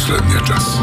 последния час.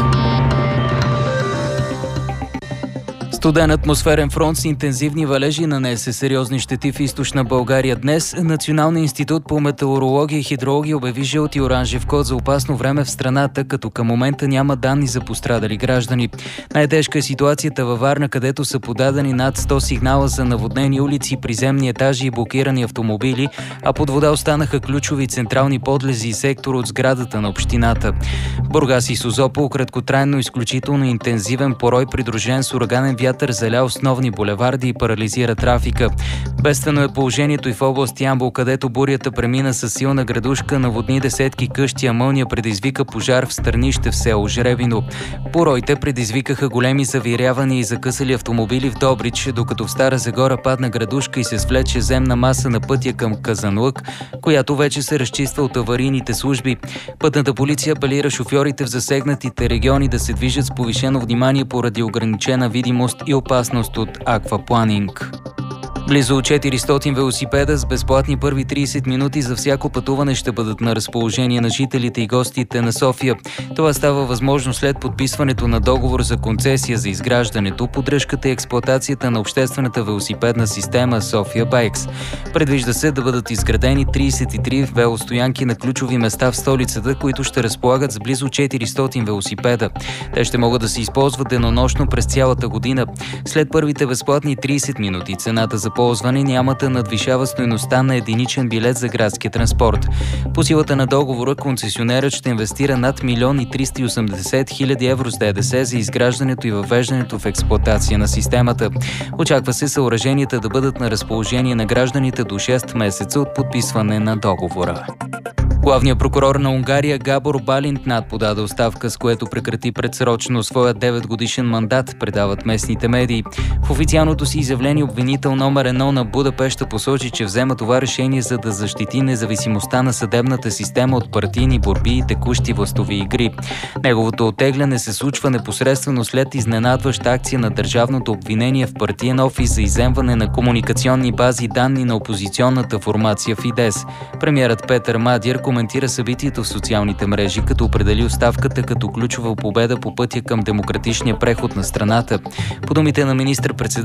Студен атмосферен фронт с интензивни валежи нанесе сериозни щети в източна България днес. Националният институт по метеорология и хидрология обяви жълт и оранжев код за опасно време в страната, като към момента няма данни за пострадали граждани. Най-тежка е ситуацията във Варна, където са подадени над 100 сигнала за наводнени улици, приземни етажи и блокирани автомобили, а под вода останаха ключови централни подлези и сектор от сградата на общината. Бургас и Созопол краткотрайно изключително интензивен порой, придружен с ураганен вятър, заля основни булеварди и парализира трафика. Бедствено е положението и в област Ямбол, където бурята премина със силна градушка, наводни десетки къщи, а мълния предизвика пожар в Стърнище в село Жребино. Пороите предизвикаха големи завирявания и закъсали автомобили в Добрич, докато в Стара Загора падна градушка и се свлече земна маса на пътя към Казанлък, която вече се разчиства от аварийните служби. Пътната полиция апелира шофьорите в засегнатите региони да се движат с повишено внимание поради ограничена видимост и опасност от аквапланинг. Близо 400 велосипеда с безплатни първи 30 минути за всяко пътуване ще бъдат на разположение на жителите и гостите на София. Това става възможно след подписването на договор за концесия за изграждането, поддръжката и експлоатацията на обществената велосипедна система София Байкс. Предвижда се да бъдат изградени 33 велостоянки на ключови места в столицата, които ще разполагат с близо 400 велосипеда. Те ще могат да се използват денонощно през цялата година. След първите безплатни 30 минути цената за ползване няма да надвишава стойността на единичен билет за градския транспорт. По силата на договора концесионерът ще инвестира над 1 380 000 евро с ДДС за изграждането и въвеждането в експлоатация на системата. Очаква се съоръженията да бъдат на разположение на гражданите до 6 месеца от подписване на договора. Главният прокурор на Унгария Габор Балинтнат подаде оставка, с което прекрати предсрочно своя 9-годишен мандат, предават местните медии. В официалното си изявление обвинител номер 1 на Будапеща посочи, че взема това решение, за да защити независимостта на съдебната система от партийни борби и текущи властови игри. Неговото оттегляне се случва непосредствено след изненадваща акция на държавното обвинение в партиен офис за изземване на комуникационни бази данни на опозиционната формация Фидес. Премиерът Петър Мадяр коментира събитието в социалните мрежи, като определи оставката като ключова победа по пътя към демократичния преход на страната. По думите на министър-председателя